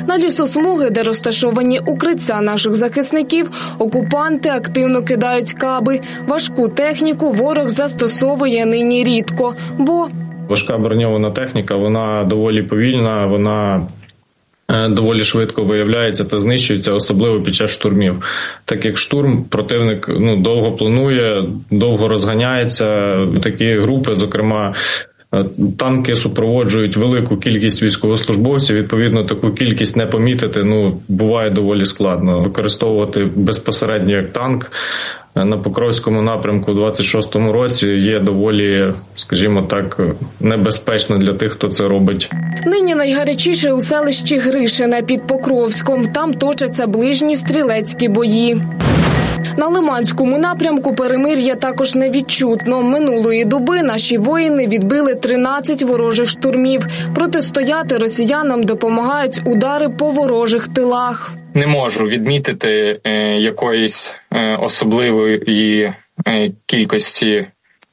На лісосмуги, де розташовані укриття наших захисників, окупанти активно кидають каби. Важку техніку ворог застосовує нині рідко, бо важка броньована техніка, вона доволі повільна, вона доволі швидко виявляється та знищується, особливо під час штурмів. Так як штурм, противник довго планує, довго розганяється. Такі групи, зокрема, танки супроводжують велику кількість військовослужбовців, відповідно, таку кількість не помітити, буває доволі складно. Використовувати безпосередньо як танк на Покровському напрямку у 26-му році є доволі, скажімо так, небезпечно для тих, хто це робить. Нині найгарячіше у селищі Гришине під Покровськом. Там точаться ближні стрілецькі бої. На Лиманському напрямку перемир'я також не відчутно. Минулої доби наші воїни відбили 13 ворожих штурмів. Протистояти росіянам допомагають удари по ворожих тилах. Не можу відмітити якоїсь особливої кількості,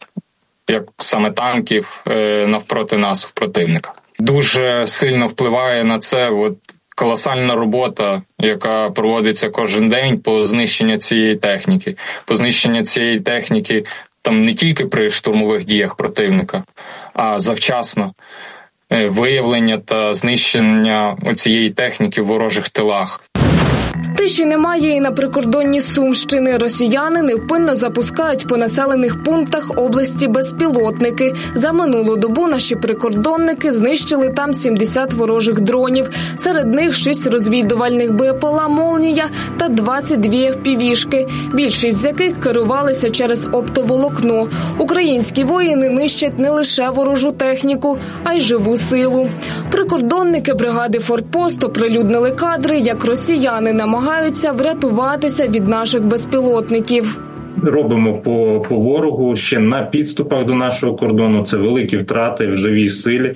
як саме танків, навпроти нас, в противника. Дуже сильно впливає на це колосальна робота, яка проводиться кожен день по знищенню цієї техніки. По знищенню цієї техніки там не тільки при штурмових діях противника, а завчасно виявлення та знищення цієї техніки в ворожих тилах. Тиші немає і на прикордонні Сумщини. Росіяни невпинно запускають по населених пунктах області безпілотники. За минулу добу наші прикордонники знищили там 70 ворожих дронів. Серед них 6 розвідувальних БПЛА «Молнія» та 22 FPV-шки, більшість з яких керувалися через оптоволокно. Українські воїни нищать не лише ворожу техніку, а й живу силу. Прикордонники бригади «Форпост» оприлюднили кадри, як росіяни намагаються врятуватися від наших безпілотників. Робимо по ворогу ще на підступах до нашого кордону. Це великі втрати в живій силі.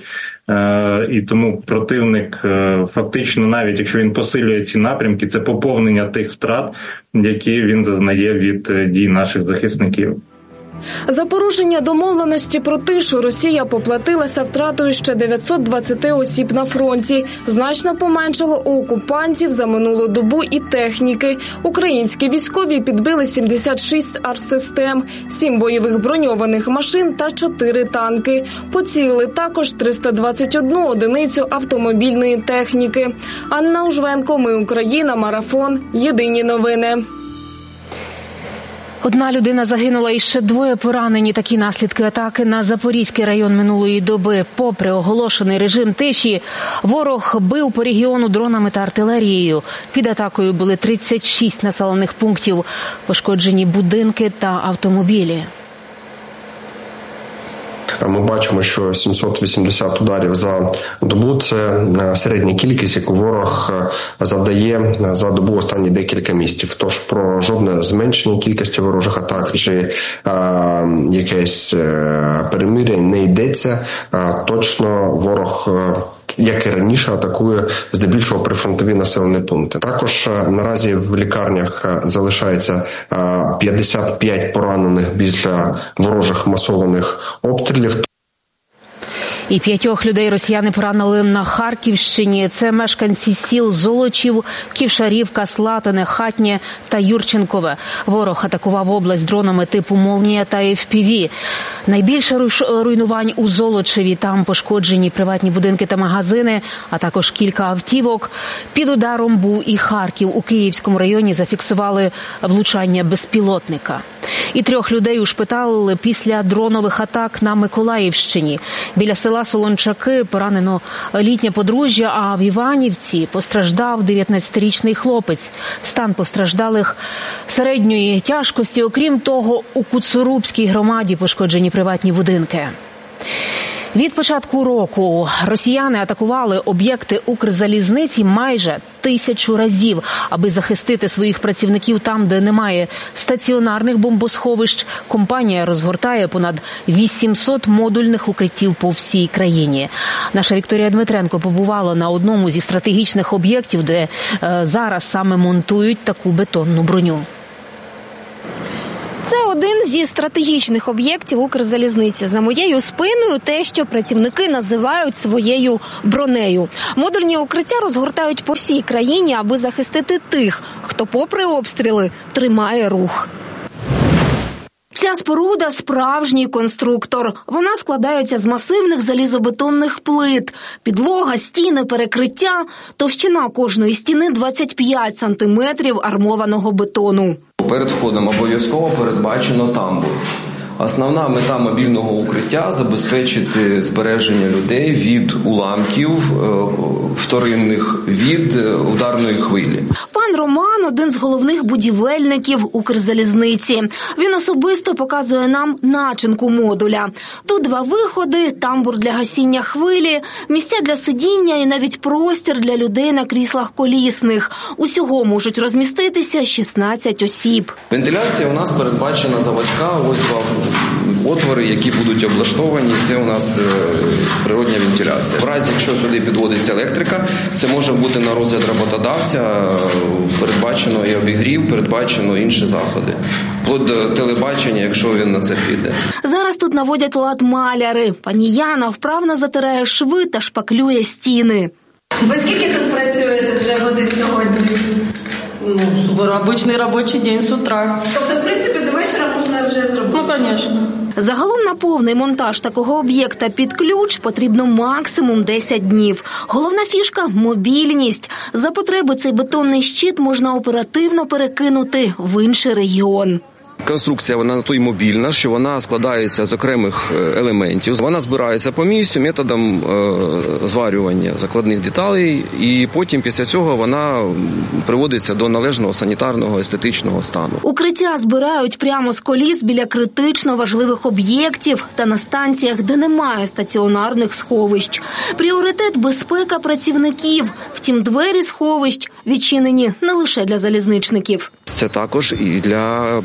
І тому противник фактично, навіть якщо він посилює ці напрямки, це поповнення тих втрат, які він зазнає від дій наших захисників. За порушення домовленості про тишу Росія поплатилася втратою ще 920 осіб на фронті. Значно поменшало у окупантів за минулу добу і техніки. Українські військові підбили 76 артсистем, 7 бойових броньованих машин та 4 танки. Поцілили також 321 одиницю автомобільної техніки. Анна Ужвенко, Ми Україна, Марафон. Єдині новини. Одна людина загинула і ще 2 поранені. Такі наслідки атаки на Запорізький район минулої доби. Попри оголошений режим тиші, ворог бив по регіону дронами та артилерією. Під атакою були 36 населених пунктів, пошкоджені будинки та автомобілі. Ми бачимо, що 780 ударів за добу – це середня кількість, яку ворог завдає за добу останні декілька місяців. Тож про жодне зменшення кількості ворожих атак чи якесь перемир'я не йдеться. Точно ворог, як і раніше, атакує здебільшого прифронтові населені пункти. Також наразі в лікарнях залишається 55 поранених після ворожих масованих обстрілів. І 5 людей росіяни поранили на Харківщині. Це мешканці сіл Золочів, Ківшарівка, Слатине, Хатнє та Юрченкове. Ворог атакував область дронами типу «Молнія» та FPV. Найбільше руйнувань у Золочеві. Там пошкоджені приватні будинки та магазини, а також кілька автівок. Під ударом був і Харків. У Київському районі зафіксували влучання безпілотника. І 3 людей ушпиталили після дронових атак на Миколаївщині. Біля села Солончаки поранено літнє подружжя, а в Іванівці постраждав 19-річний хлопець. Стан постраждалих середньої тяжкості. Окрім того, у Куцурубській громаді пошкоджені приватні будинки. Від початку року росіяни атакували об'єкти Укрзалізниці майже 1000 разів, аби захистити своїх працівників там, де немає стаціонарних бомбосховищ. Компанія розгортає понад 800 модульних укриттів по всій країні. Наша Вікторія Дмитренко побувала на одному зі стратегічних об'єктів, де зараз саме монтують таку бетонну броню. Це один зі стратегічних об'єктів Укрзалізниці. За моєю спиною те, що працівники називають своєю бронею. Модульні укриття розгортають по всій країні, аби захистити тих, хто попри обстріли тримає рух. Ця споруда – справжній конструктор. Вона складається з масивних залізобетонних плит. Підлога, стіни, перекриття. Товщина кожної стіни – 25 сантиметрів армованого бетону. Перед входом обов'язково передбачено тамбур. Основна мета мобільного укриття – забезпечити збереження людей від уламків вторинних, від ударної хвилі. Пан Роман – один з головних будівельників Укрзалізниці. Він особисто показує нам начинку модуля. Тут 2 виходи, тамбур для гасіння хвилі, місця для сидіння і навіть простір для людей на кріслах колісних. Усього можуть розміститися 16 осіб. Вентиляція у нас передбачена заводська, ось 2 отвори, які будуть облаштовані, це у нас природня вентиляція. В разі, якщо сюди підводиться електрика, це може бути на розгляд роботодавця, передбачено і обігрів, передбачено інші заходи. Вплоть до телебачення, якщо він на це піде. Зараз тут наводять лад маляри. Пані Яна вправно затирає шви та шпаклює стіни. Ви скільки тут працюєте вже годин сьогодні? Обычный рабочий день с утра. Тобто, в принципі, до вечора можна вже зробити? Ну, конечно. Загалом на повний монтаж такого об'єкта під ключ потрібно максимум 10 днів. Головна фішка – мобільність. За потреби цей бетонний щит можна оперативно перекинути в інший регіон. Конструкція, вона на то й мобільна, що вона складається з окремих елементів. Вона збирається по місцю методом зварювання закладних деталей, і потім після цього вона приводиться до належного санітарного, естетичного стану. Укриття збирають прямо з коліс біля критично важливих об'єктів та на станціях, де немає стаціонарних сховищ. Пріоритет – безпека працівників. Втім, двері сховищ відчинені не лише для залізничників. Це також і для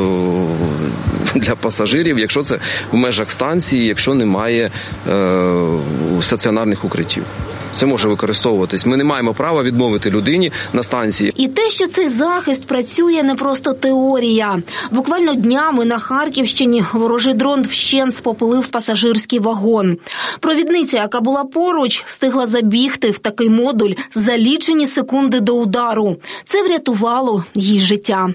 пасажирів, якщо це в межах станції, якщо немає стаціонарних укриттів. Це може використовуватись. Ми не маємо права відмовити людині на станції. І те, що цей захист працює, не просто теорія. Буквально днями на Харківщині ворожий дрон вщент спопилив пасажирський вагон. Провідниця, яка була поруч, встигла забігти в такий модуль за лічені секунди до удару. Це врятувало їй життя.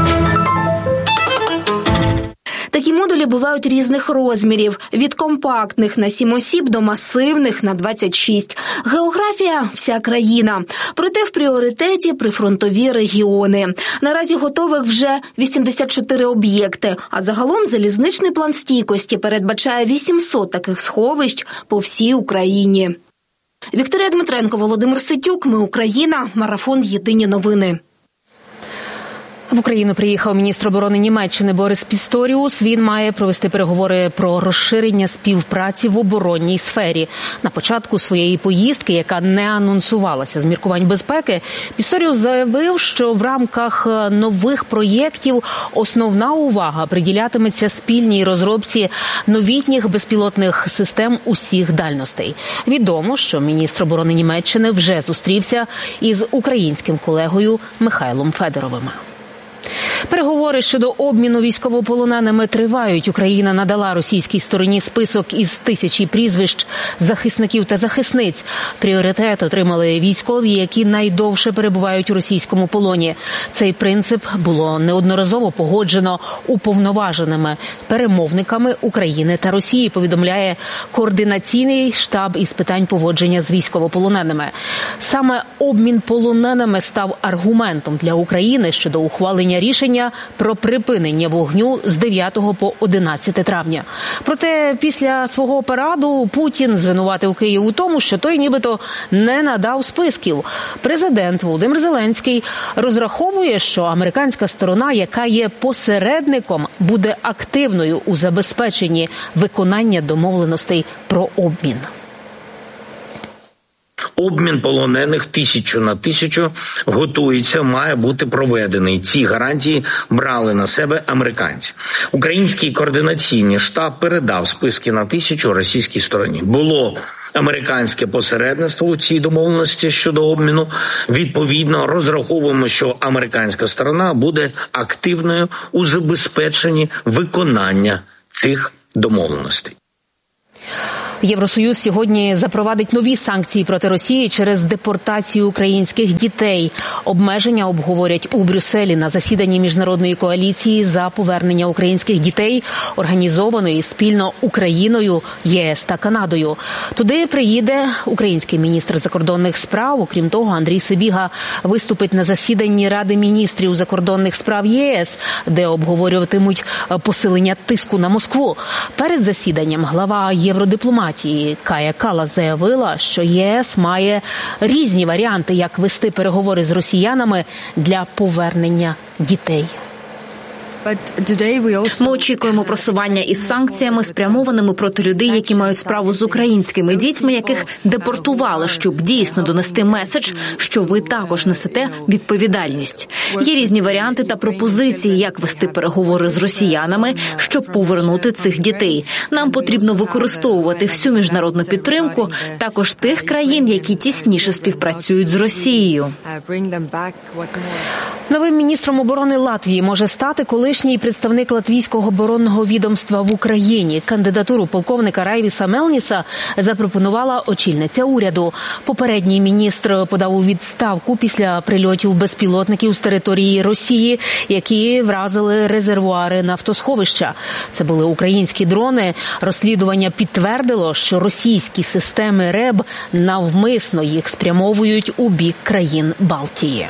Такі модулі бувають різних розмірів – від компактних на 7 осіб до масивних на 26. Географія – вся країна. Проте в пріоритеті прифронтові регіони. Наразі готових вже 84 об'єкти, а загалом залізничний план стійкості передбачає 800 таких сховищ по всій Україні. Вікторія Дмитренко, Володимир Ситюк. Ми Україна. Марафон «Єдині новини». В Україну приїхав міністр оборони Німеччини Борис Пісторіус. Він має провести переговори про розширення співпраці в оборонній сфері. На початку своєї поїздки, яка не анонсувалася з міркувань безпеки, Пісторіус заявив, що в рамках нових проєктів основна увага приділятиметься спільній розробці новітніх безпілотних систем усіх дальностей. Відомо, що міністр оборони Німеччини вже зустрівся із українським колегою Михайлом Федоровим. Переговори щодо обміну військовополоненими тривають. Україна надала російській стороні список із 1000 прізвищ захисників та захисниць. Пріоритет отримали військові, які найдовше перебувають у російському полоні. Цей принцип було неодноразово погоджено уповноваженими перемовниками України та Росії, повідомляє координаційний штаб із питань поводження з військовополоненими. Саме обмін полоненими став аргументом для України щодо ухвалення рішення про припинення вогню з 9 по 11 травня. Проте після свого параду Путін звинуватив Київ у тому, що той нібито не надав списків. Президент Володимир Зеленський розраховує, що американська сторона, яка є посередником, буде активною у забезпеченні виконання домовленостей про обмін. Обмін полонених 1000 на 1000 готується, має бути проведений. Ці гарантії брали на себе американці. Український координаційний штаб передав списки на 1000 російській стороні. Було американське посередництво у цій домовленості щодо обміну. Відповідно, розраховуємо, що американська сторона буде активною у забезпеченні виконання цих домовленостей. Євросоюз сьогодні запровадить нові санкції проти Росії через депортацію українських дітей. Обмеження обговорять у Брюсселі на засіданні міжнародної коаліції за повернення українських дітей, організованої спільно Україною, ЄС та Канадою. Туди приїде український міністр закордонних справ. Окрім того, Андрій Сибіга виступить на засіданні Ради міністрів закордонних справ ЄС, де обговорюватимуть посилення тиску на Москву. Перед засіданням глава євродипломатії Кая Каллас заявила, що ЄС має різні варіанти, як вести переговори з росіянами для повернення дітей. Ми очікуємо просування із санкціями, спрямованими проти людей, які мають справу з українськими дітьми, яких депортували, щоб дійсно донести меседж, що ви також несете відповідальність. Є різні варіанти та пропозиції, як вести переговори з росіянами, щоб повернути цих дітей. Нам потрібно використовувати всю міжнародну підтримку, також тих країн, які тісніше співпрацюють з Росією. Новим міністром оборони Латвії може стати колишній представник латвійського оборонного відомства в Україні. Кандидатуру полковника Райвіса Мелніса запропонувала очільниця уряду. Попередній міністр подав у відставку після прильотів безпілотників з території Росії, які вразили резервуари нафтосховища. Це були українські дрони. Розслідування підтвердило, що російські системи РЕБ навмисно їх спрямовують у бік країн Балтії.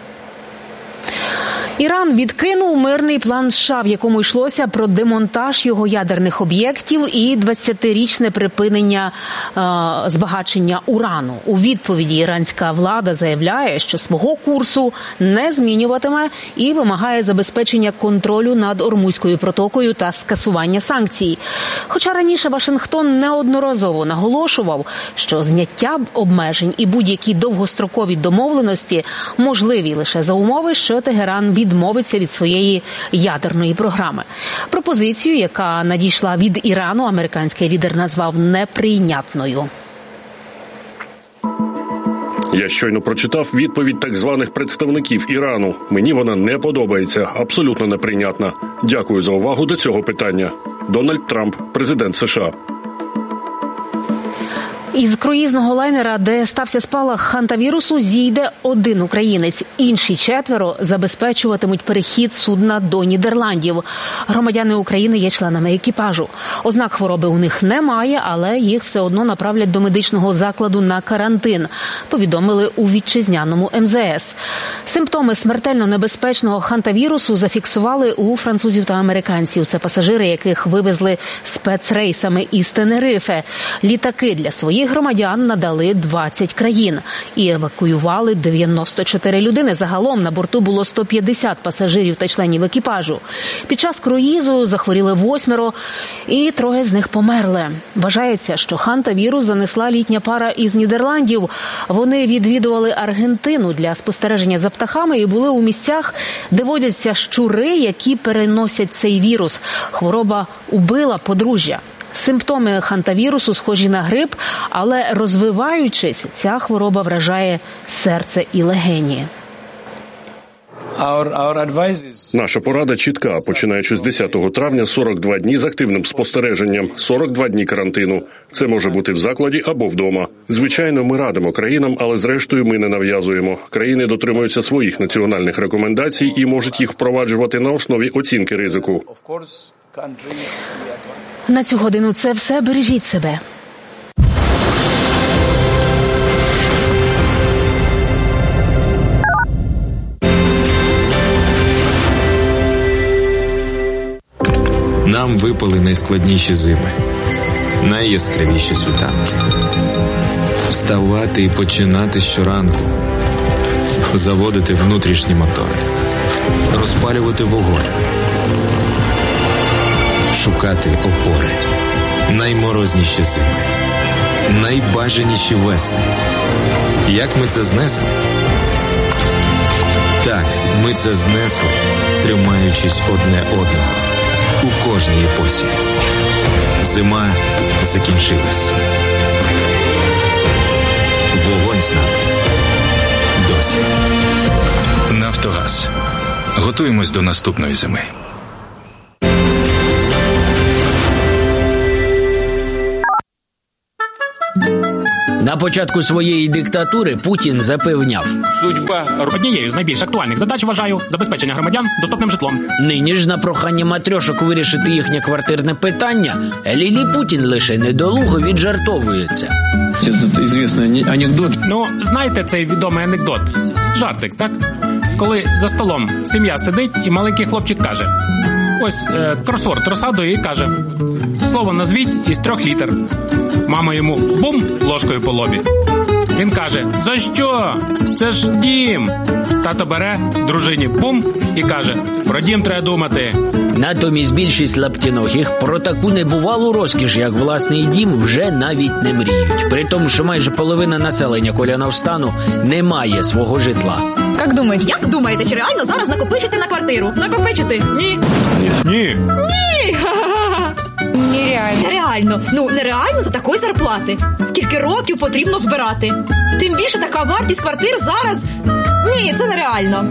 Іран відкинув мирний план США, в якому йшлося про демонтаж його ядерних об'єктів і 20-річне припинення збагачення урану. У відповіді іранська влада заявляє, що свого курсу не змінюватиме і вимагає забезпечення контролю над Ормузькою протокою та скасування санкцій. Хоча раніше Вашингтон неодноразово наголошував, що зняття обмежень і будь-які довгострокові домовленості можливі лише за умови, що Тегеран відмовиться від своєї ядерної програми. Пропозицію, яка надійшла від Ірану, американський лідер назвав неприйнятною. Я щойно прочитав відповідь так званих представників Ірану. Мені вона не подобається, абсолютно неприйнятна. Дякую за увагу до цього питання. Дональд Трамп, президент США. Із круїзного лайнера, де стався спалах хантавірусу, зійде один українець. Інші 4 забезпечуватимуть перехід судна до Нідерландів. Громадяни України є членами екіпажу. Ознак хвороби у них немає, але їх все одно направлять до медичного закладу на карантин, повідомили у вітчизняному МЗС. Симптоми смертельно небезпечного хантавірусу зафіксували у французів та американців. Це пасажири, яких вивезли спецрейсами із Тенерифе. Літаки для своїх громадян надали 20 країн і евакуювали 94 людини. Загалом на борту було 150 пасажирів та членів екіпажу. Під час круїзу захворіли 8 і 3 з них померли. Вважається, що хантавірус занесла літня пара із Нідерландів. Вони відвідували Аргентину для спостереження за птахами і були у місцях, де водяться щури, які переносять цей вірус. Хвороба убила подружжя. Симптоми хантавірусу схожі на грип, але розвиваючись, ця хвороба вражає серце і легені. Наша порада чітка. Починаючи з 10 травня, 42 дні з активним спостереженням, 42 дні карантину. Це може бути в закладі або вдома. Звичайно, ми радимо країнам, але зрештою ми не нав'язуємо. Країни дотримуються своїх національних рекомендацій і можуть їх впроваджувати на основі оцінки ризику. На цю годину це все. Бережіть себе. Нам випали найскладніші зими, найяскравіші світанки. Вставати і починати щоранку, заводити внутрішні мотори, розпалювати вогонь, шукати опори. Найморозніші зими, найбажаніші весни. Як ми це знесли? Так, ми це знесли, тримаючись одне одного. У кожній епосі. Зима закінчилась. Вогонь з нами. Досі. Нафтогаз. Готуємось до наступної зими. На початку своєї диктатури Путін запевняв: судьба однією з найбільш актуальних задач вважаю забезпечення громадян доступним житлом. Нині ж на прохання матрьошок вирішити їхнє квартирне питання Лілі Путін лише недолуго віджартовується. Це відомий анекдот. Ну, знаєте цей відомий анекдот? Жартик, так? Коли за столом сім'я сидить і маленький хлопчик каже: ось кросворд розсадує і каже: слово назвіть із 3 літер. Мама йому бум ложкою по лобі. Він каже: за що? Це ж дім. Тато бере дружині бум і каже: про дім треба думати. Натомість більшість лаптіногих про таку небувалу розкіш, як власний дім, вже навіть не мріють. При тому, що майже половина населення Коляновстану не має свого житла. Як думаєте, чи реально зараз накопичити на квартиру? Накопичити? Ні. Ні. Нереально. Ну, нереально за такої зарплати. Скільки років потрібно збирати? Тим більше така вартість квартир зараз... Ні, це нереально.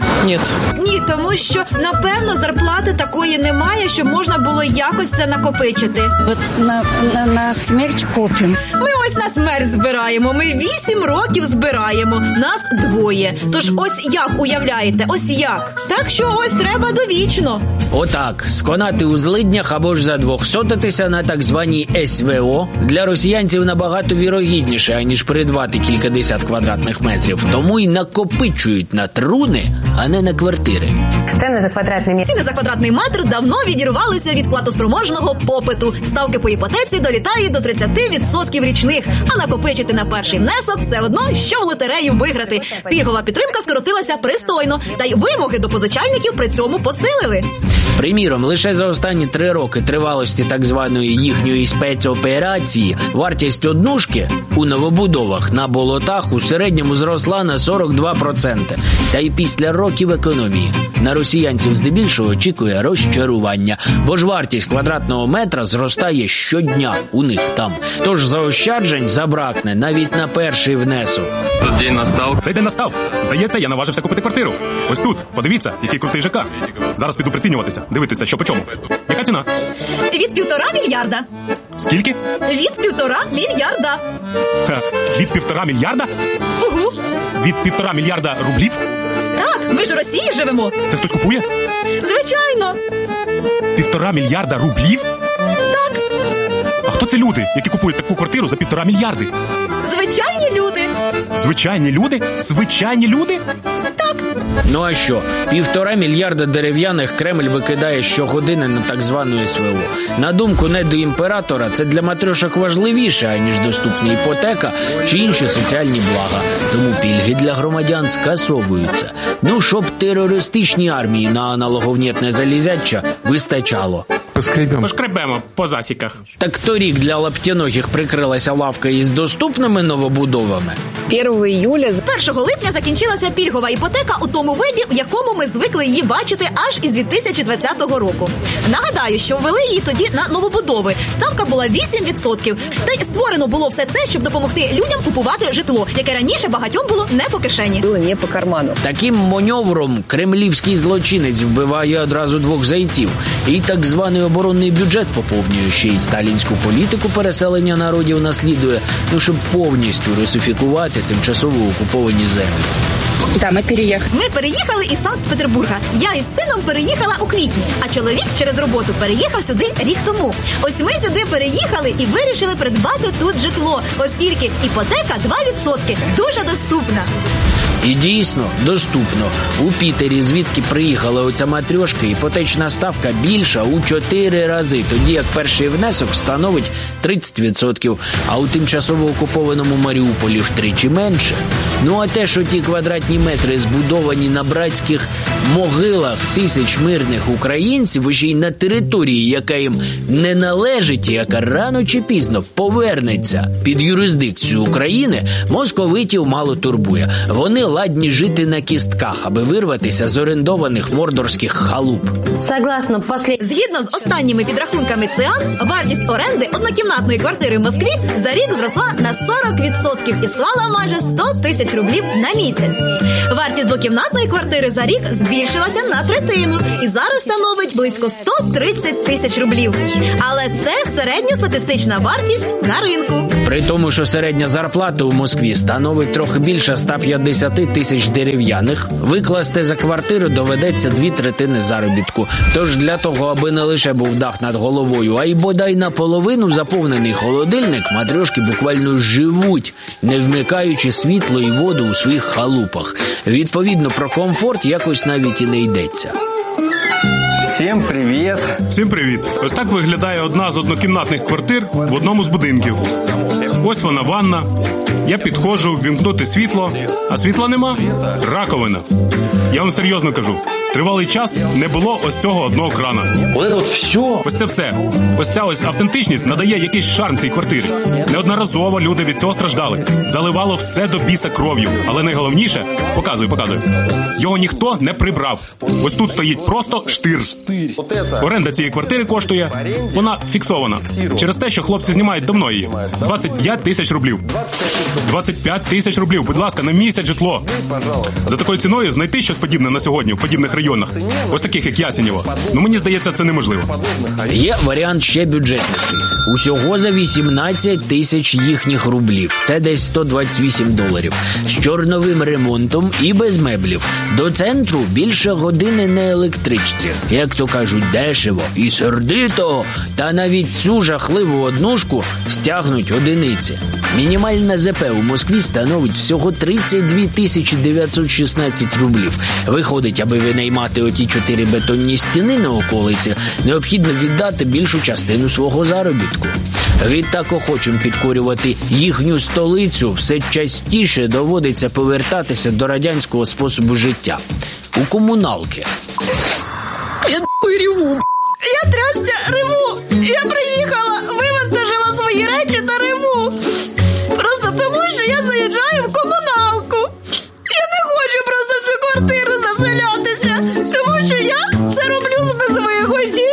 Ні, тому що, напевно, зарплати такої немає, щоб можна було якось це накопичити. От на смерть копимо. Ми ось на смерть збираємо. Ми 8 років збираємо. Нас 2. Тож ось як уявляєте? Ось як? Так що ось треба довічно. Отак, сконати у злиднях або ж задвохсотитися на так званій СВО для росіянців набагато вірогідніше, аніж придбати кількадесят квадратних метрів. Тому й накопичують на труни, а не на квартири. Ціни за квадратний метр давно відірвалися від платоспроможного попиту. Ставки по іпотеці долітають до 30% річних, а накопичити на перший внесок все одно, що в лотерею виграти. Пільгова підтримка скоротилася пристойно, та й вимоги до позичальників при цьому посилили. Приміром, лише за останні 3 роки тривалості так званої їхньої спецоперації вартість однушки у новобудовах на болотах у середньому зросла на 42%. Та й після років економії на росіянців здебільшого очікує розчарування, бо ж вартість квадратного метра зростає щодня у них там. Тож заощаджень забракне навіть на перший внесок. Цей день настав. Здається, я наважився купити квартиру. Ось тут, подивіться, який крутий ЖК. Зараз піду прицінюватися, дивитися, що по чому. Яка ціна? Від 1,5 мільярда. Скільки? Від 1,5 мільярда. Від 1,5 мільярда? Угу. Від 1,5 мільярда рублів? Так, ми ж у Росії живемо. Це хтось купує? Звичайно. 1,5 мільярда рублів? Так. А хто це люди, які купують таку квартиру за 1,5 мільярди? Звичайні люди. Звичайні люди? Звичайні люди? Так. Ну а що? 1,5 мільярда дерев'яних Кремль викидає щогодини на так звану СВО. На думку недоімператора, це для матрьошок важливіше, аніж доступна іпотека чи інші соціальні блага. Тому пільги для громадян скасовуються. Ну, щоб терористичній армії на аналоговнєтне залізяча вистачало. Пошкребемо по засіках. Так торік для лаптяногих прикрилася лавка із доступними новобудовами. 1 липня закінчилася пільгова іпотека у тому виді, в якому ми звикли її бачити аж із 2020 року. Нагадаю, що ввели її тоді на новобудови. Ставка була 8%. Та й створено було все це, щоб допомогти людям купувати житло, яке раніше багатьом було не по кишені. Не по карману. Таким маневром кремлівський злочинець вбиває одразу 2 зайців. І так званий оборонний бюджет поповнює, ще й сталінську політику переселення народів наслідує, щоб повністю русифікувати тимчасово окуповані землі. Да, ми переїхали із Санкт-Петербурга. Я із сином переїхала у квітні, а чоловік через роботу переїхав сюди рік тому. Ось ми сюди переїхали і вирішили придбати тут житло, оскільки іпотека 2% дуже доступна. І дійсно доступно. У Пітері, звідки приїхала оця матрьошка, іпотечна ставка більша у 4 рази, тоді як перший внесок становить 30%, а у тимчасово окупованому Маріуполі втричі менше. Ну а те, що ті квадратні метри збудовані на братських могилах тисяч мирних українців, і ще й на території, яка їм не належить, і яка рано чи пізно повернеться під юрисдикцію України, московитів мало турбує. Вони ладні жити на кістках, аби вирватися з орендованих мордорських халуп. Згідно з останніми підрахунками ЦИАН, вартість оренди однокімнатної квартири в Москві за рік зросла на 40% і склала майже 100 тисяч рублів на місяць. Вартість двокімнатної квартири за рік збільшилася на третину і зараз становить близько 130 тисяч рублів. Але це середньостатистична вартість на ринку. При тому, що середня зарплата у Москві становить трохи більше 150 тисяч дерев'яних, викласти за квартиру доведеться 2/3 заробітку. Тож для того, аби не лише був дах над головою, а й бодай наполовину заповнений холодильник, матрьошки буквально живуть, не вмикаючи світло і воду у своїх халупах. Відповідно, про комфорт якось навіть і не йдеться. Всім привіт! Всім привіт! Ось так виглядає одна з однокімнатних квартир в одному з будинків. Ось вона ванна. Я підходжу, ввімкнути світло, а світла нема. Раковина. Я вам серйозно кажу. Тривалий час не було ось цього одного крана. Ось це все. Ось ця ось автентичність надає якийсь шарм цій квартирі. Неодноразово люди від цього страждали. Заливало все до біса кров'ю. Але найголовніше, показую, його ніхто не прибрав. Ось тут стоїть просто штир. Оренда цієї квартири коштує, вона фіксована. Через те, що хлопці знімають давно її. 25 тисяч рублів. 25 тисяч рублів, будь ласка, на місяць житло. За такою ціною знайти щось подібне на сьогодні в подібних районах, ось таких як Ясенєво, мені здається, це неможливо. Є варіант ще бюджетніший. Усього за 18 тисяч їхніх рублів. Це десь $128. З чорновим ремонтом і без меблів. До центру більше години на електричці. Як то кажуть, дешево і сердито. Та навіть цю жахливу однушку стягнуть одиниці. Мінімальна ЗП у Москві становить всього 32 916 рублів. Виходить, аби винаймати оті 4 бетонні стіни на околиці, необхідно віддати більшу частину свого заробітку. Відтак охочим підкорювати їхню столицю все частіше доводиться повертатися до радянського способу життя. У комуналки. Я реву. Я трясся, реву. Я приїхала, вивантажила свої речі та реву. Просто тому, що я заїжджаю в комуналку. Я не хочу просто в цю квартиру заселятися, тому що я це роблю з безвиході.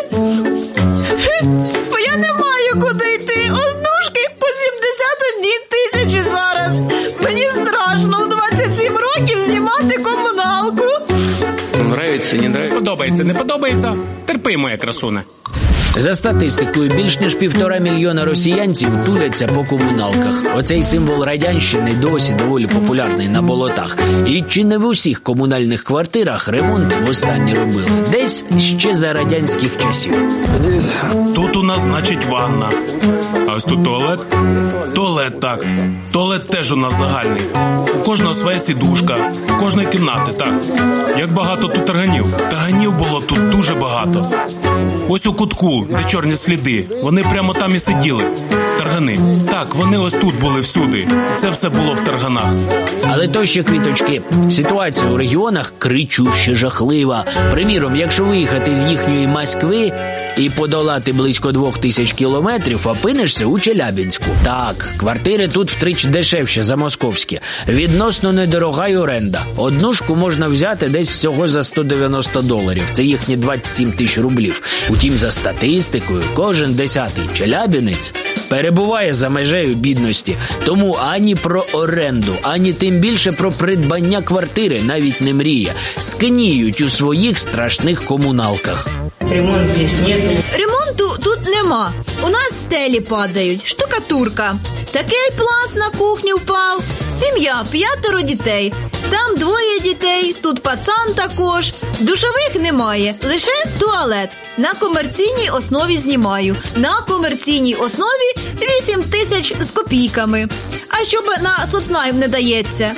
Бо я не маю куди йти. Однушки по 71 тисячі зараз. Мені страшно в 27 років знімати комуналку. Нравиться, не нравится? Подобається, не подобається? Терпи, моя красуня. За статистикою, більш ніж 1,5 мільйона росіянців туляться по комуналках. Оцей символ радянщини досі доволі популярний на болотах. І чи не в усіх комунальних квартирах ремонт востаннє робили? Десь ще за радянських часів. Тут у нас, значить, ванна. А ось тут туалет. Туалет, так. Туалет теж у нас загальний. У кожного своя сідушка. У кожної кімнати, так. Як багато тут тарганів. Тарганів було тут дуже багато. Ось у кутку, де чорні сліди. Вони прямо там і сиділи. Таргани. Так, вони ось тут були всюди. Це все було в тарганах. Але то ще квіточки. Ситуація у регіонах кричуще жахлива. Приміром, якщо виїхати з їхньої Москви і подолати близько 2000 кілометрів, опинишся у Челябинську. Так, квартири тут втричі дешевші за московські. Відносно недорога й оренда. Однушку можна взяти десь всього за $190. Це їхні 27 тисяч рублів. Утім, за статистикою, кожен 10-й челябінець перебуває за межею бідності. Тому ані про оренду, ані тим більше про придбання квартири навіть не мріє. Скніють у своїх страшних комуналках. Ремонт здесь нет. Ремонту тут нема. У нас стелі падають, штукатурка. Такий пласт на кухню впав. Сім'я, 5 дітей. Там 2 дітей, тут пацан також. Душових немає, лише туалет. На комерційній основі знімаю. На комерційній основі 8 тисяч з копійками. А щоб на соцнайм не дається.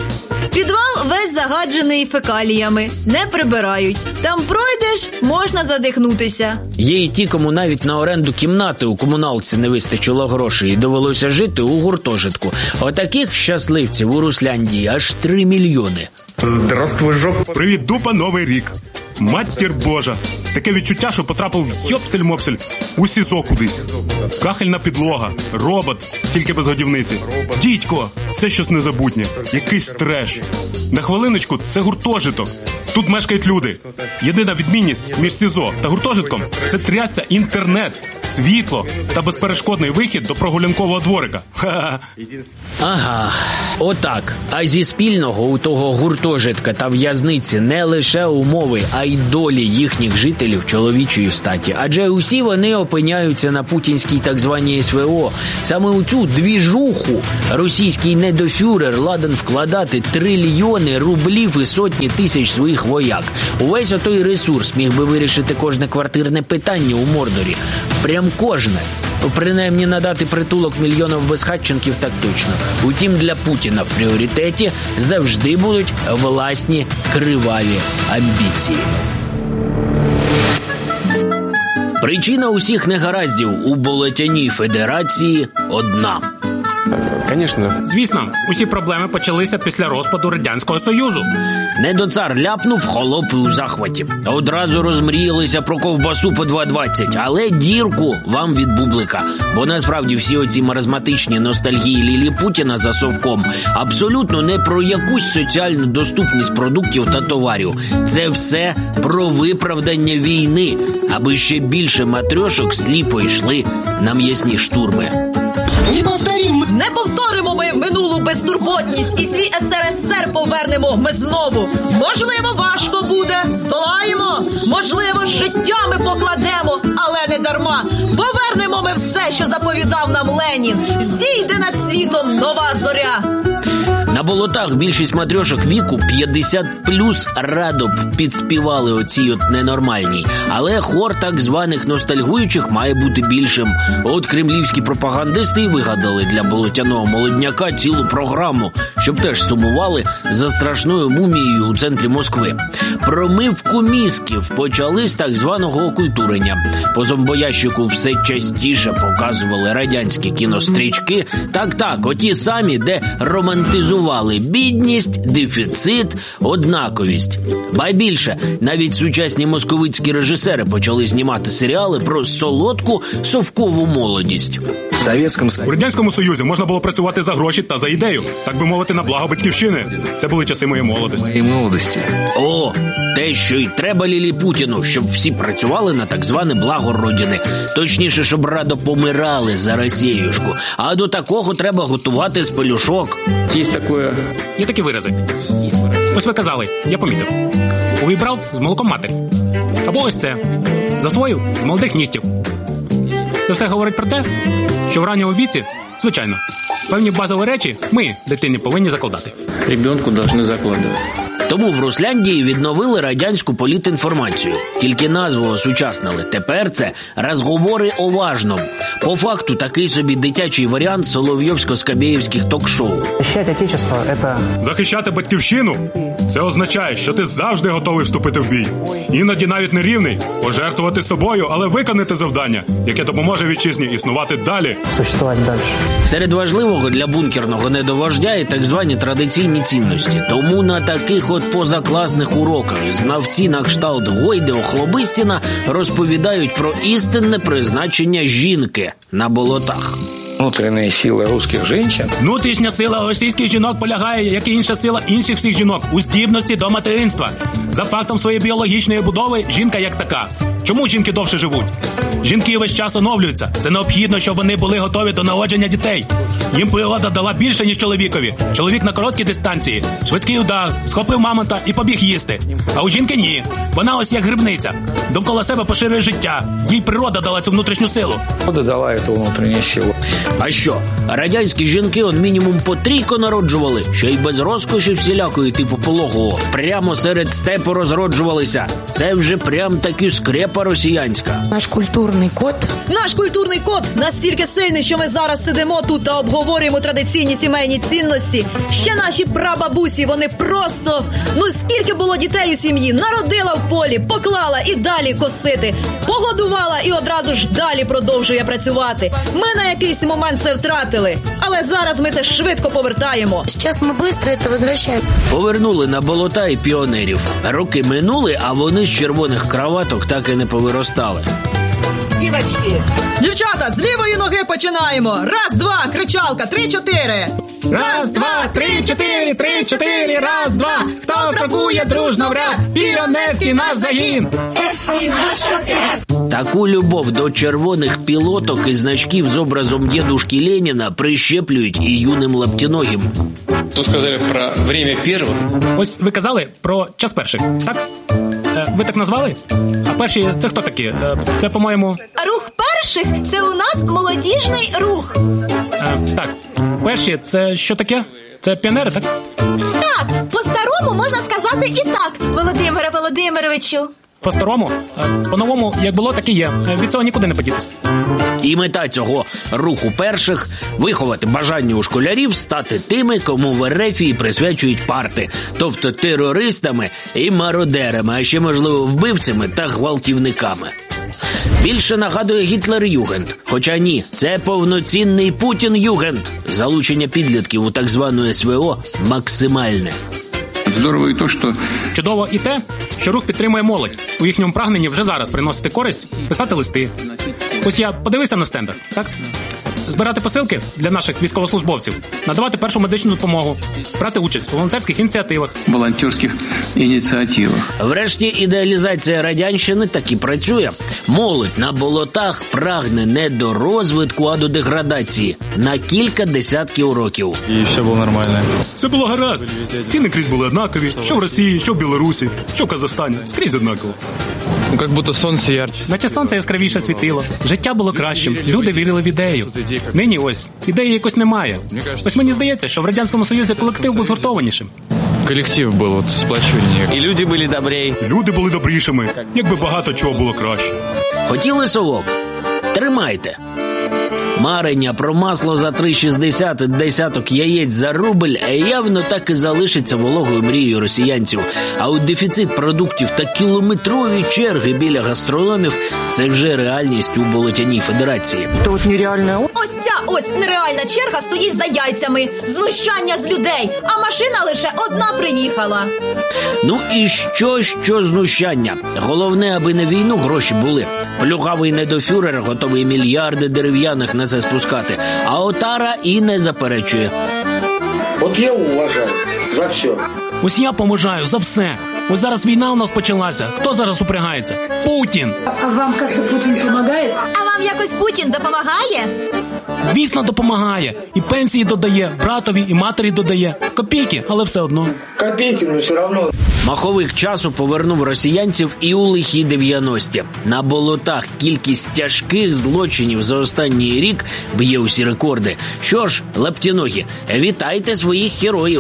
Підвал весь загаджений фекаліями, не прибирають. Там пройдеш, можна задихнутися. Є і ті, кому навіть на оренду кімнати у комуналці не вистачило грошей і довелося жити у гуртожитку. Отаких щасливців у Русляндії аж 3 мільйони. Здравствуй, жоп. Привіт, дупа, новий рік. Матір Божа. Таке відчуття, що потрапив йопсель-мопсель у СІЗО кудись. Кахельна підлога, робот, тільки без годівниці. Дідько, це щось незабутнє. Якийсь треш. На хвилиночку, це гуртожиток. Тут мешкають люди. Єдина відмінність між СІЗО та гуртожитком – це трясся інтернет, світло та безперешкодний вихід до прогулянкового дворика. Ха-ха. Ага, отак. А зі спільного у того гуртожитка та в'язниці не лише умови, а й долі їхніх жителів чоловічої статі. Адже усі вони опиняються на путінській так званій СВО. Саме у цю двіжуху російський недофюрер ладен вкладати трильйони рублів і сотні тисяч своїх вояк. Увесь отой ресурс міг би вирішити кожне квартирне питання у Мордорі. Прям кожне. Принаймні надати притулок мільйонам безхатченків так точно. Утім, для Путіна в пріоритеті завжди будуть власні криваві амбіції. Причина усіх негараздів у болотяній федерації одна. Звісно, усі проблеми почалися після розпаду Радянського Союзу. Недоцар ляпнув, холопи у захваті. Одразу розмріялися про ковбасу по 2,20, але дірку вам від бублика. Бо насправді всі оці маразматичні ностальгії Лілі Путіна за совком абсолютно не про якусь соціальну доступність продуктів та товарів. Це все про виправдання війни, аби ще більше матрьошок сліпо йшли на м'ясні штурми. Не повторимо ми минулу безтурботність і свій СРСР повернемо ми знову. Можливо, важко буде, здолаємо. Можливо, життя ми покладемо, але не дарма. Повернемо ми все, що заповідав нам Ленін. Зійде над світом нова зоря. На болотах більшість матрьошок віку 50+ радо б підспівали оцій от ненормальній. Але хор так званих ностальгуючих має бути більшим. От кремлівські пропагандисти і вигадали для болотяного молодняка цілу програму, щоб теж сумували за страшною мумією у центрі Москви. Промивку мізків почали з так званого окультурення. По зомбоящику все частіше показували радянські кінострічки. Так, оті самі, де романтизували бідність, дефіцит, однаковість. Ба більше, навіть сучасні московицькі режисери почали знімати серіали про солодку совкову молодість. У Радянському Союзі можна було працювати за гроші та за ідею, так би мовити, на благо батьківщини. Це були часи моєї молодості. О, те, що й треба Лілі Путіну, щоб всі працювали на так зване благо Родини. Точніше, щоб радо помирали за Росіюшку. А до такого треба готувати з пелюшок. Є такі вирази. Ось ви казали, я помітив. Увібрав з молоком матері. Або ось це. Засвоїв з молодих нігтів. Це все говорить про те, що в ранньому віці, звичайно, певні базові речі ми, дитині, повинні закладати. Ребенку повинні закладати. Тому в Русляндії відновили радянську політінформацію. Тільки назву осучаснили. Тепер це «Розговори о важном». По факту такий собі дитячий варіант соловйовсько-скабєєвських ток-шоу. Захищати батьківщину – це означає, що ти завжди готовий вступити в бій. Іноді навіть не рівний, пожертвувати собою, але виконати завдання, яке допоможе вітчизні існувати далі. Серед важливого для бункерного недовождя і так звані традиційні цінності. Тому на таких от позакласних уроках знавці на кшталт Гойди Охлобистіна розповідають про істинне призначення жінки на болотах. Внутрішня сила русских жінок. Внутрішня сила російських жінок полягає, як і інша сила інших всіх жінок, у здібності до материнства. За фактом своєї біологічної будови, жінка як така. Чому жінки довше живуть? Жінки весь час оновлюються. Це необхідно, щоб вони були готові до народження дітей. Їм природа дала більше, ніж чоловікові. Чоловік на короткій дистанції. Швидкий удар, схопив мамонта і побіг їсти. А у жінки ні. Вона ось як грибниця. Довкола себе поширює життя. Їй природа дала цю внутрішню силу. Природа дала цю внутрішню силу. А що, радянські жінки он мінімум по 3 народжували, ще й без розкоші всілякої типу пологового. Прямо серед степу розроджувалися. Це вже прям таки скрепа росіянська. Наш культурний код настільки сильний, що ми зараз сидимо тут та обговорюємо традиційні сімейні цінності. Ще наші прабабусі, вони просто... скільки було дітей у сім'ї, народила в полі, поклала і далі косити. Погодувала і одразу ж далі продовжує працювати. Ми на якийсь момент це втратили, але зараз ми це швидко повертаємо. Зараз ми швидко це повертаємо. Повернули на болота і піонерів. Роки минули, а вони з червоних краваток так і не повиростали. Дівчата, з лівої ноги починаємо. 1, 2, кричалка, 3, 4. 1, 2, 3, 4, 3, 4, 1, 2. Хто крокує дружно в ряд? Піонерський наш загін. Таку любов до червоних пілоток і значків з образом дідушки Леніна прищеплюють і юним лаптіногим. Тут сказали про время перших. Ось ви казали про час перших, так? Ви так назвали? А перші – це хто такі? Це, по-моєму... Рух перших – це у нас молодіжний рух. Так, перші – це що таке? Це піонери, так? Так, по-старому можна сказати і так, Володимире Володимировичу. По-старому? По-новому, як було, так і є. Від цього нікуди не подітись. І мета цього руху перших – виховати бажання у школярів стати тими, кому в Ерефії присвячують парти. Тобто терористами і мародерами, а ще, можливо, вбивцями та гвалтівниками. Більше нагадує Гітлер-Югенд. Хоча ні, це повноцінний Путін-Югенд. Залучення підлітків у так звану СВО максимальне. Здорово і то, що... Чудово і те, що рух підтримує молодь. У їхньому прагненні вже зараз приносити користь, писати листи. Ось я подивився на стендах, так? Збирати посилки для наших військовослужбовців, надавати першу медичну допомогу, брати участь у волонтерських ініціативах. Врешті ідеалізація радянщини таки працює. Молодь на болотах прагне не до розвитку, а до деградації. На кілька десятків років. І все було нормально. Все було гаразд. Ціни крізь були однакові. Що в Росії, що в Білорусі, що в Казахстані. Скрізь однаково. Як будто сонце ярче. Наче сонце яскравіше світило. Життя було кращим. Люди вірили в ідею. Нині ось, ідеї якось немає. Ось мені здається, що в Радянському Союзі колектив був згуртованішим. Колектив був сплачений. І люди були добрі. Люди були добрішими. Якби багато чого було краще. Хотіли совок? Тримайте. Марення про масло за 3,60 і десяток яєць за рубль явно так і залишиться вологою мрією росіянців. А от дефіцит продуктів та кілометрові черги біля гастрономів – це вже реальність у Болотяній Федерації. Це от нереально. Ось ця нереальна черга стоїть за яйцями. Знущання з людей, а машина лише одна приїхала. Ну і що знущання? Головне, аби на війну гроші були. Плюгавий недофюрер готовий мільярди дерев'яних на це спускати, а отара і не заперечує. От я уважаю за все. Ось я поможаю за все. Ось зараз війна у нас почалася. Хто зараз упрягається? Путін. А вам, як Путін допомагає? А вам якось Путін допомагає? Звісно, допомагає. І пенсії додає, братові і матері додає. Копійки, але все одно. Копійки, але все одно. Маховик часу повернув росіянців і у лихі 90-ті. На болотах кількість тяжких злочинів за останній рік б'є усі рекорди. Що ж, лаптіногі, вітайте своїх героїв.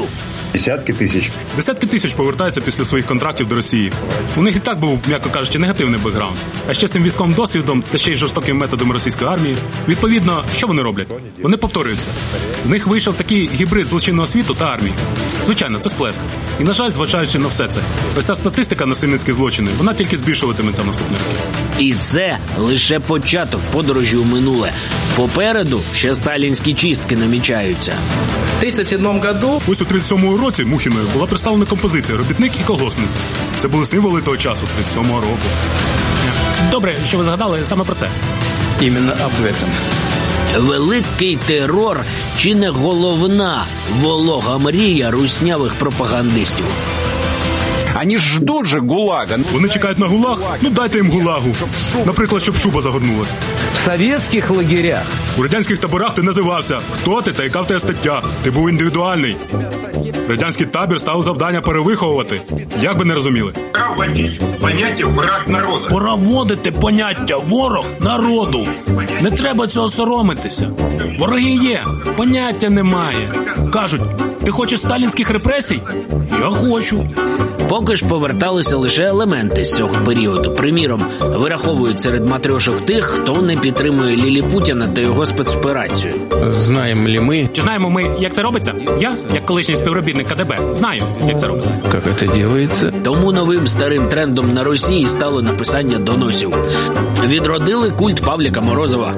Десятки тисяч повертаються після своїх контрактів до Росії. У них і так був, м'яко кажучи, негативний бекграунд. А ще цим військовим досвідом та ще й жорстоким методом російської армії, відповідно, що вони роблять? Вони повторюються. З них вийшов такий гібрид злочинного світу та армії. Звичайно, це сплеск. І, на жаль, зважаючи на все це, ось ця статистика насильницьких злочинів, вона тільки збільшуватиметься в наступні роки. І це лише початок подорожі у минуле. Попереду ще сталінські чистки намічаються. В 37 году... Ось у 37-му році Мухіною була представлена композиція «Робітник і колгоспниця». Це були символи того часу, 37-го року. Добре, що ви згадали саме про це. Іменно об этом. Великий терор чи не головна волога мрія руснявих пропагандистів? Они ждут же ГУЛАГа. Вони чекають на ГУЛАГ? Ну дайте їм ГУЛАГу. Наприклад, щоб шуба загорнулась. В советских лагерях. У радянських таборах ти називався. Хто ти та яка в тебе стаття? Ти був індивідуальний. Радянський табір став завдання перевиховувати. Як би не розуміли? Пора вводити поняття «враг народу». Пора вводити поняття «ворог народу». Не треба цього соромитися. Вороги є, поняття немає. Кажуть, ти хочеш сталінських репресій? Я хочу. Поки ж поверталися лише елементи з цього періоду. Приміром, вираховують серед матрьошок тих, хто не підтримує Ліліпутіна та його спецоперацію. Знаємо ли ми? Чи знаємо ми, як це робиться? Я, як колишній співробітник КДБ, знаю, як це робиться. Як це робиться? Тому новим старим трендом на Росії стало написання доносів. Відродили культ Павліка Морозова.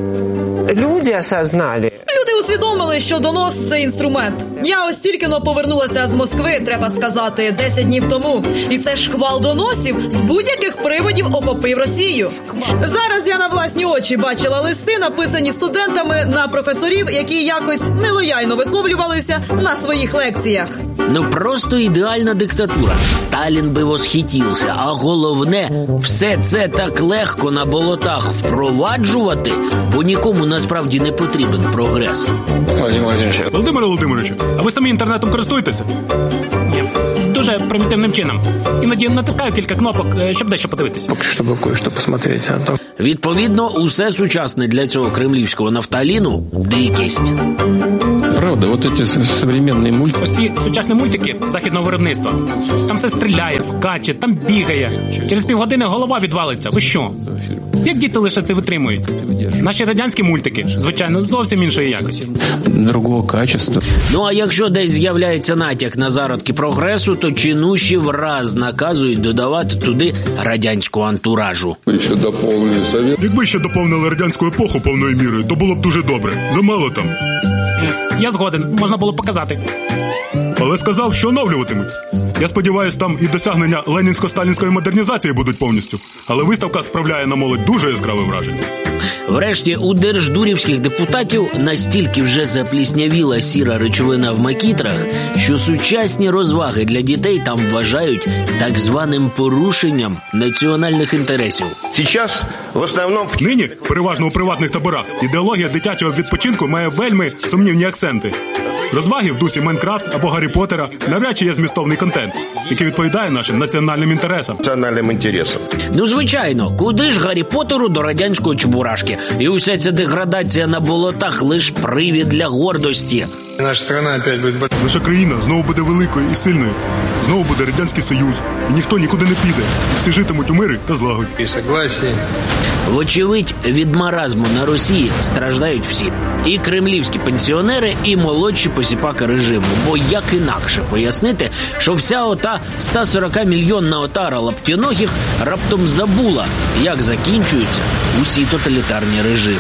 Люди осознали. Люди усвідомили, що донос – це інструмент. Я ось тільки-но повернулася з Москви, треба сказати, 10 днів тому. І це шквал доносів з будь-яких приводів охопив Росію. Зараз я на власні очі бачила листи, написані студентами на професорів, які якось нелояльно висловлювалися на своїх лекціях. Ну просто ідеальна диктатура. Сталін би восхитівся. А головне, все це так легко на болотах впроваджувати, бо нікому насправді не потрібен прогрес. Володимире Володимировичу, а ви самі інтернетом користуєтеся? Ні. Дуже примітивним чином. Іноді натискаю кілька кнопок, щоб дещо подивитися. Поки що кое-що посмотрети. Відповідно, усе сучасне для цього кремлівського нафталіну – дикість. Правда, от ці сучасні мультики. Ось ці сучасні мультики західного виробництва. Там все стріляє, скаче, там бігає. Через півгодини голова відвалиться. Ви що? Як діти лише це витримують? Наші радянські мультики, звичайно, зовсім іншої якості. Другого качества. Ну а якщо десь з'являється натяк на зародки прогресу, то чинуші враз наказують додавати туди радянського антуражу. Якби ще доповнили радянську епоху повною мірою, то було б дуже добре. Замало там. Я згоден, можна було показати. Але сказав, що оновлюватимуть. Я сподіваюся, там і досягнення ленінсько-сталінської модернізації будуть повністю. Але виставка справляє на молодь дуже яскраве враження. Врешті, у держдурівських депутатів настільки вже запліснявіла сіра речовина в макітрах, що сучасні розваги для дітей там вважають так званим порушенням національних інтересів. Сейчас в основному... Нині, переважно у приватних таборах, ідеологія дитячого відпочинку має вельми сумнівні акценти. Розваги в дусі Майнкрафт або Гаррі Поттера навряд чи є змістовний контент, який відповідає нашим національним інтересам. Ну, звичайно, куди ж Гаррі Поттеру до радянської чебурашки? І уся ця деградація на болотах – лиш привід для гордості. Наша країна знову буде великою і сильною. Знову буде Радянський Союз. І ніхто нікуди не піде. Всі житимуть у мирі та злагоді. Вочевидь, від маразму на Росії страждають всі. І кремлівські пенсіонери, і молодші посіпаки режиму. Бо як інакше пояснити, що вся ота 140-мільйонна отара лаптєногих раптом забула, як закінчуються усі тоталітарні режими.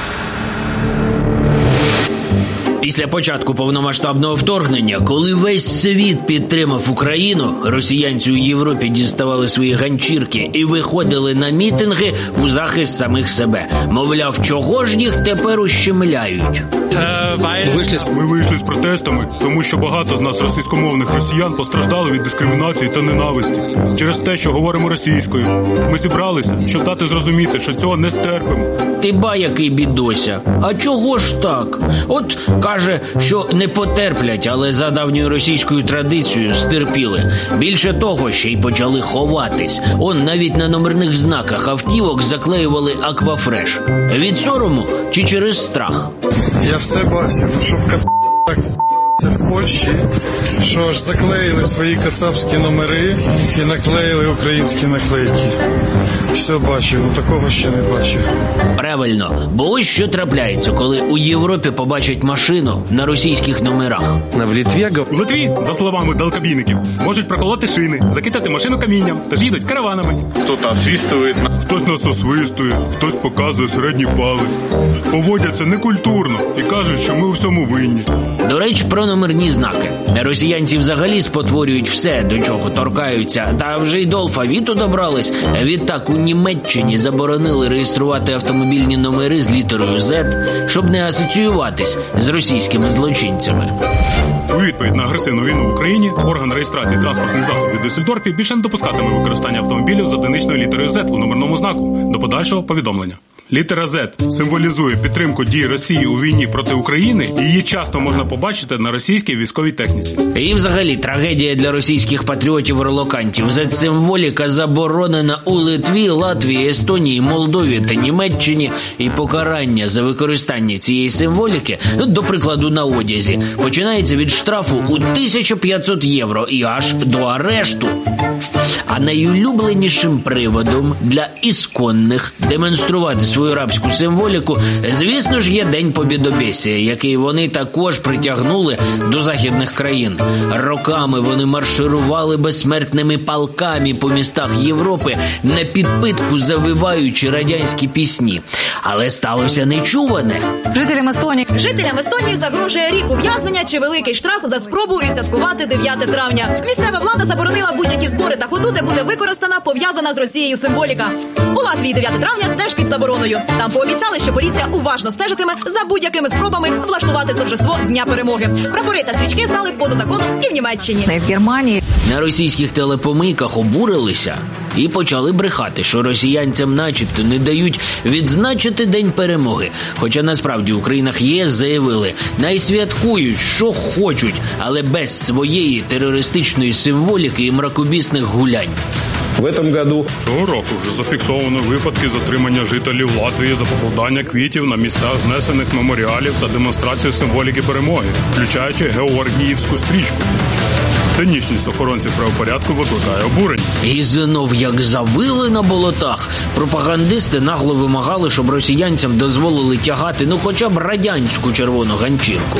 Після початку повномасштабного вторгнення, коли весь світ підтримав Україну, росіянці у Європі діставали свої ганчірки і виходили на мітинги у захист самих себе. Мовляв, чого ж їх тепер ущемляють? Ми вийшли з протестами, тому що багато з нас російськомовних росіян постраждали від дискримінації та ненависті. Через те, що говоримо російською. Ми зібралися, щоб дати зрозуміти, що цього не стерпимо. Ти ба, який бідося. А чого ж так? От каже, що не потерплять, але за давньою російською традицією стерпіли. Більше того, ще й почали ховатись. Он навіть на номерних знаках автівок заклеювали аквафреш. Від сорому чи через страх? Я все бачив, щоб так це в Польщі, що ж заклеїли свої кацапські номери і наклеїли українські наклейки. Все бачив, такого ще не бачив. Правильно, бо ось що трапляється, коли у Європі побачать машину на російських номерах. В Литві, за словами далекобійників, можуть проколоти шини, закидати машину камінням та ж їдуть караванами. Хтось освистує. Хтось нас освистує, хтось показує середній палець. Поводяться некультурно і кажуть, що ми у всьому винні. До речі, про номерні знаки. Росіянці взагалі спотворюють все, до чого торкаються. Та вже й до алфавіту добрались. Відтак у Німеччині заборонили реєструвати автомобільні номери з літерою Z, щоб не асоціюватись з російськими злочинцями. У відповідь на агресивну війну в Україні орган реєстрації транспортних засобів в Дюссельдорфі більше не допускатиме використання автомобілів з одиничною літерою Z у номерному знаку до подальшого повідомлення. Літера Z символізує підтримку дій Росії у війні проти України, і її часто можна побачити на російській військовій техніці. І взагалі трагедія для російських патріотів-релокантів. Z-символіка заборонена у Литві, Латвії, Естонії, Молдові та Німеччині. І покарання за використання цієї символіки, до прикладу, на одязі, починається від штрафу у 1500 євро і аж до арешту. А найулюбленішим приводом для ісконних демонструвати свою рабську символіку, звісно ж, є День Побєдобєсія, який вони також притягнули до західних країн. Роками вони марширували безсмертними полками по містах Європи, на підпитку завиваючи радянські пісні. Але сталося нечуване. Жителям Естонії загрожує рік ув'язнення чи великий штраф за спробу відсвяткувати 9 травня. Місцева влада заборонила будь-які збори та ходу, де буде використана пов'язана з Росією символіка. У Латвії 9 травня теж під забороною. Там пообіцяли, що поліція уважно стежитиме за будь-якими спробами влаштувати торжество Дня Перемоги. Прапори та стрічки стали поза законом і в Німеччині. В Германії на російських телепомийках обурилися і почали брехати, що росіянцям начебто не дають відзначити День Перемоги. Хоча насправді у країнах ЄС заявили, найсвяткують, що хочуть, але без своєї терористичної символіки і мракобісних гулянь. Цього року вже зафіксовано випадки затримання жителів Латвії за покладання квітів на місцях знесених меморіалів та демонстрацію символіки перемоги, включаючи Георгіївську стрічку. Цинічність охоронців правопорядку викликає обурення. І знов як завили на болотах. Пропагандисти нагло вимагали, щоб росіянцям дозволили тягати хоча б радянську червону ганчірку.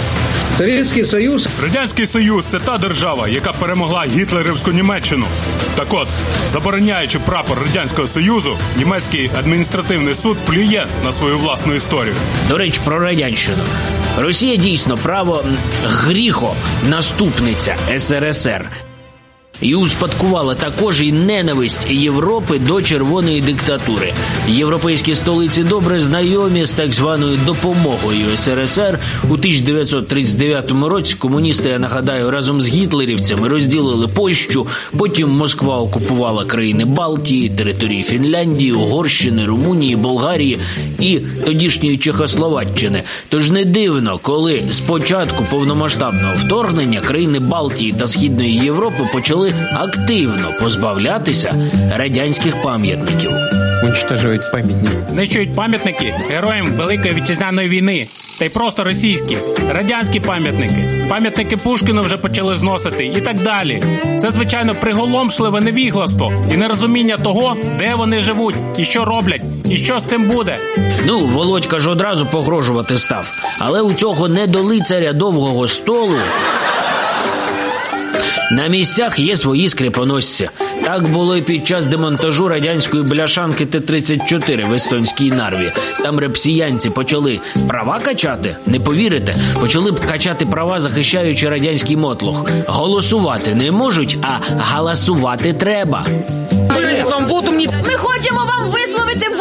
Радянський Союз – це та держава, яка перемогла гітлерівську Німеччину. Так от, забороняючи прапор Радянського Союзу, німецький адміністративний суд плює на свою власну історію. До речі, про радянщину. Росія дійсно право гріхо наступниця СРСР. І успадкувала також і ненависть Європи до червоної диктатури. Європейські столиці добре знайомі з так званою допомогою СРСР. У 1939 році комуністи, я нагадаю, разом з гітлерівцями розділили Польщу, потім Москва окупувала країни Балтії, території Фінляндії, Угорщини, Румунії, Болгарії і тодішньої Чехословаччини. Тож не дивно, коли з початку повномасштабного вторгнення країни Балтії та Східної Європи почали активно позбавлятися радянських пам'ятників. Уничтожують пам'ятники. Знищують пам'ятники героям Великої Вітчизняної війни. Та й просто російські, радянські пам'ятники. Пам'ятники Пушкіну вже почали зносити і так далі. Це, звичайно, приголомшливе невігластво і нерозуміння того, де вони живуть, і що роблять, і що з цим буде. Володька ж одразу погрожувати став. Але у цього недолицаря довгого столу на місцях є свої скріпоносці. Так було і під час демонтажу радянської бляшанки Т-34 в естонській Нарві. Там репсіянці почали права качати, не повірите, почали б качати права, захищаючи радянський мотлох. Голосувати не можуть, а галасувати треба. Ми хочемо вам висловити